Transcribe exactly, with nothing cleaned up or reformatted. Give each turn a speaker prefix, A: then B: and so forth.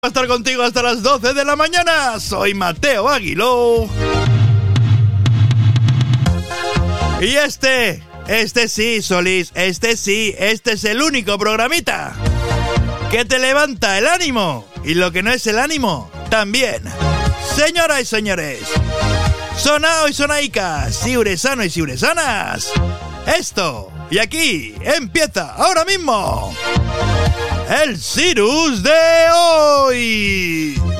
A: a estar contigo hasta las doce de la mañana. Soy Mateo Aguiló. Y este, este sí, Solís, este sí, este es el único programita que te levanta el ánimo. Y lo que no es el ánimo, también. Señoras y señores, sonao y sonaicas, siuresano y siuresanas, esto y aquí empieza ahora mismo el Cirus de hoy.